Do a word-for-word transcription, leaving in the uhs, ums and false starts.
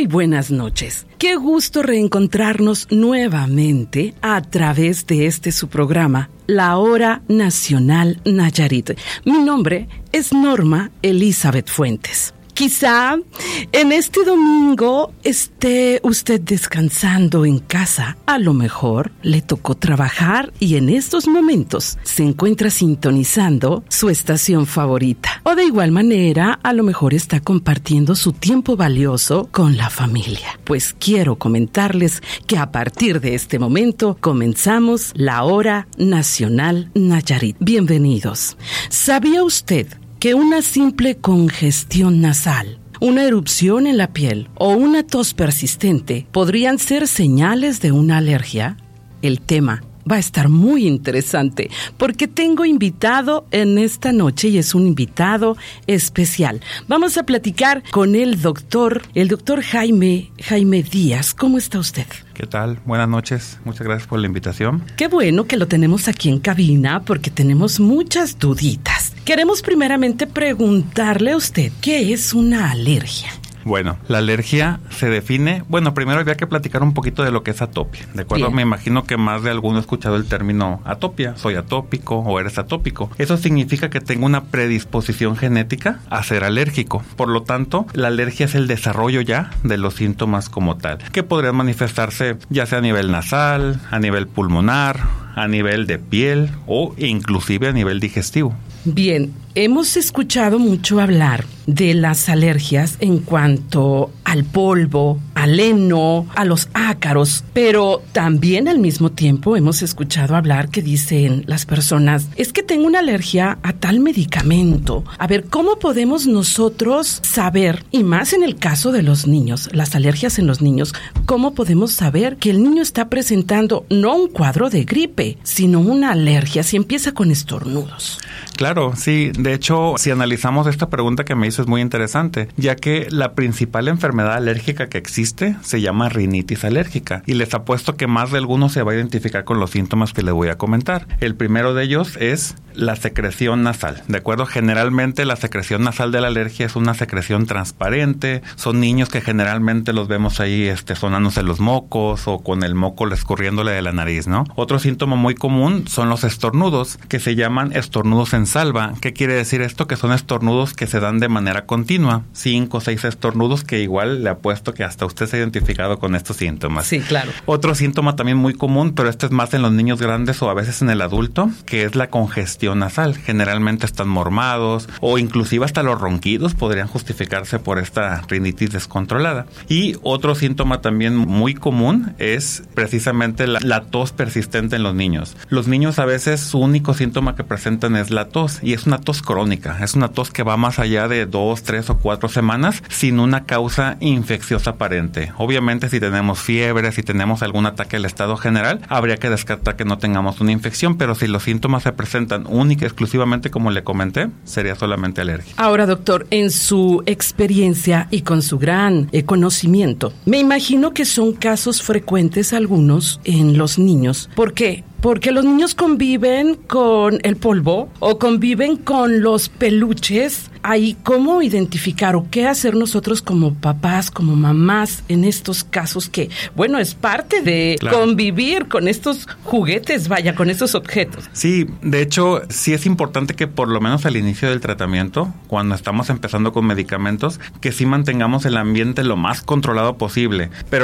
Muy buenas noches. Qué gusto reencontrarnos nuevamente a través de este su programa, La Hora Nacional Nayarit. Mi nombre es Norma Elizabeth Fuentes. Quizá en este domingo esté usted descansando en casa. A lo mejor le tocó trabajar y en estos momentos se encuentra sintonizando su estación favorita. O de igual manera, a lo mejor está compartiendo su tiempo valioso con la familia. Pues quiero comentarles que a partir de este momento comenzamos la Hora Nacional Nayarit. Bienvenidos. ¿Sabía usted que una simple congestión nasal, una erupción en la piel o una tos persistente podrían ser señales de una alergia? El tema va a estar muy interesante porque tengo invitado en esta noche y es un invitado especial. Vamos a platicar con el doctor, el doctor Jaime, Jaime Díaz. ¿Cómo está usted? ¿Qué tal? Buenas noches. Muchas gracias por la invitación. Qué bueno que lo tenemos aquí en cabina porque tenemos muchas duditas. Queremos primeramente preguntarle a usted, ¿qué es una alergia? Bueno, la alergia se define... Bueno, primero había que platicar un poquito de lo que es atopia, ¿de acuerdo? Bien. Me imagino que más de alguno ha escuchado el término atopia. Soy atópico o eres atópico. Eso significa que tengo una predisposición genética a ser alérgico. Por lo tanto, la alergia es el desarrollo ya de los síntomas como tal, que podrían manifestarse ya sea a nivel nasal, a nivel pulmonar, a nivel de piel o inclusive a nivel digestivo. Bien, hemos escuchado mucho hablar de las alergias en cuanto al polvo, al heno, a los ácaros, pero también al mismo tiempo hemos escuchado hablar que dicen las personas, es que tengo una alergia a tal medicamento. A ver, ¿cómo podemos nosotros saber, y más en el caso de los niños, las alergias en los niños, cómo podemos saber que el niño está presentando no un cuadro de gripe, sino una alergia, si empieza con estornudos? Claro, sí. De hecho, si analizamos esta pregunta que me hizo es muy interesante, ya que la principal enfermedad alérgica que existe se llama rinitis alérgica. Y les apuesto que más de alguno se va a identificar con los síntomas que les voy a comentar. El primero de ellos es la secreción nasal, ¿de acuerdo? Generalmente la secreción nasal de la alergia es una secreción transparente. Son niños que generalmente los vemos ahí este, sonándose los mocos o con el moco escurriéndole de la nariz, ¿no? Otro síntoma muy común son los estornudos, que se llaman estornudos en salva. ¿Qué quiere decir esto? Que son estornudos que se dan de manera continua. Cinco o seis estornudos que igual le apuesto que hasta usted se ha identificado con estos síntomas. Sí, claro. Otro síntoma también muy común, pero este es más en los niños grandes o a veces en el adulto, que es la congestión nasal. Generalmente están mormados o inclusive hasta los ronquidos podrían justificarse por esta rinitis descontrolada. Y otro síntoma también muy común es precisamente la, la tos persistente en los niños. Los niños a veces su único síntoma que presentan es la tos, y es una tos crónica, es una tos que va más allá de dos, tres o cuatro semanas sin una causa infecciosa aparente. Obviamente si tenemos fiebre, si tenemos algún ataque al estado general, habría que descartar que no tengamos una infección, pero si los síntomas se presentan única y exclusivamente como le comenté, sería solamente alergia. Ahora, doctor, en su experiencia y con su gran eh, conocimiento, me imagino que son casos frecuentes algunos en los niños. ¿Por qué? Porque los niños conviven con el polvo o conviven con los peluches. Ahí, ¿cómo identificar o qué hacer nosotros como papás, como mamás en estos casos que, bueno, es parte de claro. convivir con estos juguetes, vaya, con estos objetos? Sí, de hecho, sí es importante que por lo menos al inicio del tratamiento, cuando estamos empezando con medicamentos, que sí mantengamos el ambiente lo más controlado posible. Pero